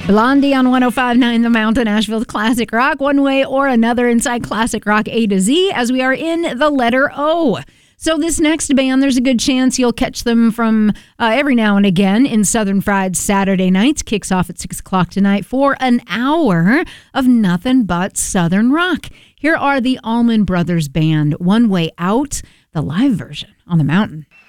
Blondie on 105.9 The Mountain, Asheville's Classic Rock, one way or another inside Classic Rock A to Z as we are in the letter O. So this next band, there's a good chance you'll catch them from every now and again in Southern Fried Saturday nights. Kicks off at 6 o'clock tonight for an hour of nothing but Southern rock. Here are the Allman Brothers Band, One Way Out, the live version on the Mountain.